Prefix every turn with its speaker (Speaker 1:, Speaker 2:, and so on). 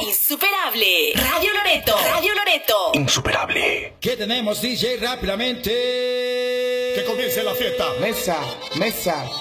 Speaker 1: Insuperable. Radio Loreto. Radio Loreto.
Speaker 2: Insuperable.
Speaker 3: ¿Qué tenemos, DJ? Rápidamente.
Speaker 4: Que comience la fiesta.
Speaker 5: Mesa, mesa.